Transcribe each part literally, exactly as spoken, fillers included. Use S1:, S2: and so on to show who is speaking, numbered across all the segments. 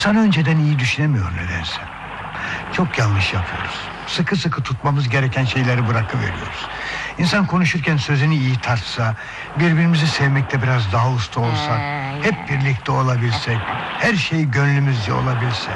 S1: İnsan önceden iyi düşünemiyor nedense. Çok yanlış yapıyoruz. Sıkı sıkı tutmamız gereken şeyleri bırakıveriyoruz. İnsan konuşurken sözünü iyi tartsa, birbirimizi sevmekte biraz daha usta olsak, hep birlikte olabilsek, her şey gönlümüzce olabilse.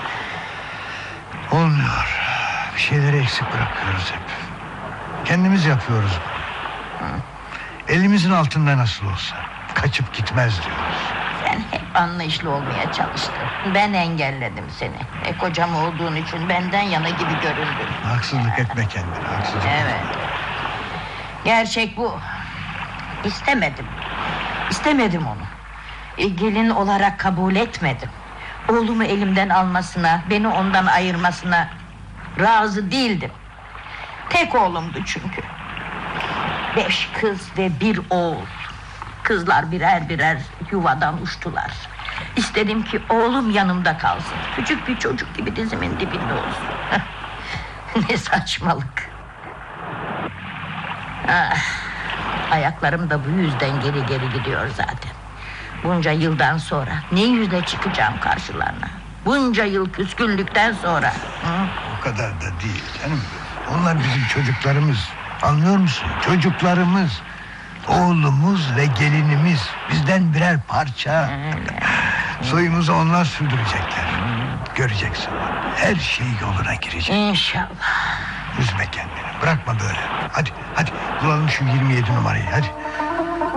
S1: Olmuyor. Bir şeyleri eksik bırakıyoruz hep. Kendimiz yapıyoruz bunu. Elimizin altında nasıl olsa kaçıp gitmez diyoruz.
S2: Sen hep anlayışlı olmaya çalıştın. Ben engelledim seni. E kocam olduğun için benden yana gibi göründün.
S1: Haksızlık etme kendine, haksızlık
S2: Evet.
S1: etme.
S2: Gerçek bu. İstemedim. İstemedim onu. E, gelin olarak kabul etmedim. Oğlumu elimden almasına, beni ondan ayırmasına razı değildim. Tek oğlumdu çünkü. Beş kız ve bir oğul. Kızlar birer birer yuvadan uçtular. İstedim ki oğlum yanımda kalsın. Küçük bir çocuk gibi dizimin dibinde olsun. Ne saçmalık. Ah, ayaklarım da bu yüzden geri geri gidiyor zaten. Bunca yıldan sonra ne yüzle çıkacağım karşılarına? Bunca yıl küskünlükten sonra. Hı?
S1: O kadar da değil canım. Onlar bizim çocuklarımız. Anlıyor musun? Çocuklarımız. Oğlumuz ve gelinimiz. Bizden birer parça. Soyumuzu onlar sürdürecekler. Göreceksin. Her şey yoluna girecek.
S2: İnşallah.
S1: Üzme kendini. Bırakma böyle. Hadi hadi bulalım şu yirmi yedi numarayı hadi.